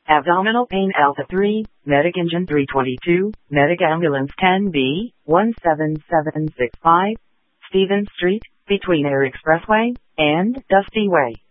Abdominal pain Alpha 3, Medic Engine 322, Medic Ambulance 10B, 17765, Stevens Street, between Air Expressway and Dusty Way.